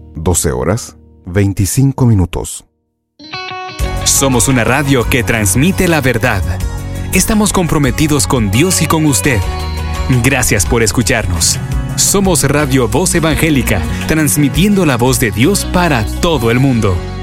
12 horas, 25 minutos. Somos una radio que transmite la verdad. Estamos comprometidos con Dios y con usted. Gracias por escucharnos. Somos Radio Voz Evangélica, transmitiendo la voz de Dios para todo el mundo.